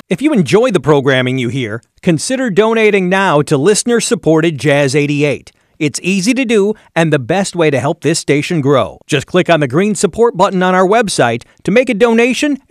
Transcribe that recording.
If you enjoy the programming you hear, consider donating now to listener-supported Jazz 88. It's easy to do and the best way to help this station grow. Just click on the green support button on our website to make a donation